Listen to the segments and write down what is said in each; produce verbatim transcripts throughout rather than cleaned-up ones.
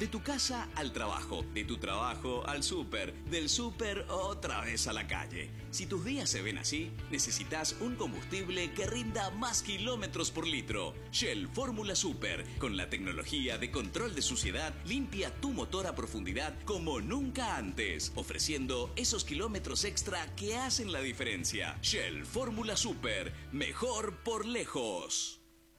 De tu casa al trabajo, de tu trabajo al súper, del súper otra vez a la calle. Si tus días se ven así, necesitas un combustible que rinda más kilómetros por litro. Shell Fórmula Super, con la tecnología de control de suciedad, limpia tu motor a profundidad como nunca antes, ofreciendo esos kilómetros extra que hacen la diferencia. Shell Fórmula Super, mejor por lejos.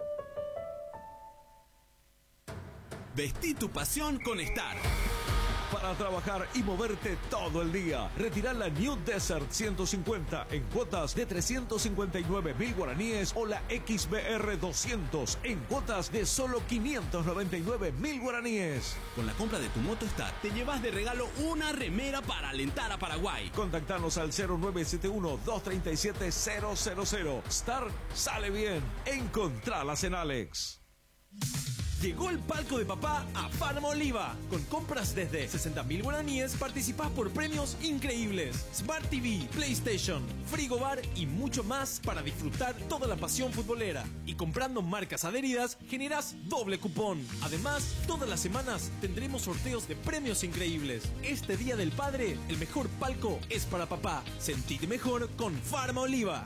Vestí tu pasión con Star. Para trabajar y moverte todo el día. Retira la New Desert ciento cincuenta en cuotas de trescientos cincuenta y nueve mil guaraníes o la X B R doscientos en cuotas de solo quinientos noventa y nueve mil guaraníes. Con la compra de tu moto Star te llevas de regalo una remera para alentar a Paraguay. Contactanos al cero nueve siete uno, dos tres siete, cero cero cero. Star sale bien. Encontralas en Alex. Llegó el palco de papá a Farma Oliva. Con compras desde sesenta mil guaraníes participás por premios increíbles. Smart T V, PlayStation, frigobar y mucho más para disfrutar toda la pasión futbolera. Y comprando marcas adheridas generás doble cupón. Además, todas las semanas tendremos sorteos de premios increíbles. Este Día del Padre, el mejor palco es para papá. Sentite mejor con Farma Oliva.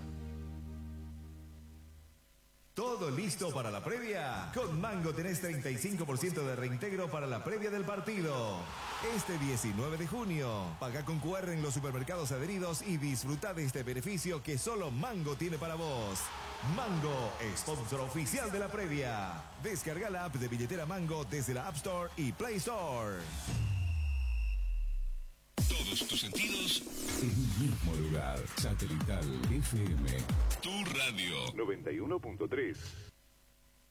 ¿Todo listo para la previa? Con Mango tenés treinta y cinco por ciento de reintegro para la previa del partido. Este diecinueve de junio, paga con Q R en los supermercados adheridos y disfruta de este beneficio que solo Mango tiene para vos. Mango, sponsor oficial de la previa. Descarga la app de billetera Mango desde la App Store y Play Store. Todos tus sentidos en un mismo lugar. Satelital F M. Tu radio noventa y uno punto tres.